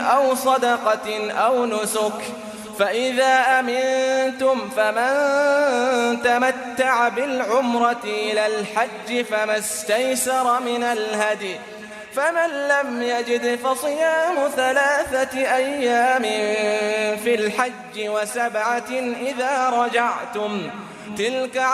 أو صدقة أو نسك. فإذا أمنتم فمن تمتع بالعمرة إلى الحج فما استيسر من الهدي، فمن لم يجد فصيام 3 أيام في الحج و7 إذا رجعتم، تلك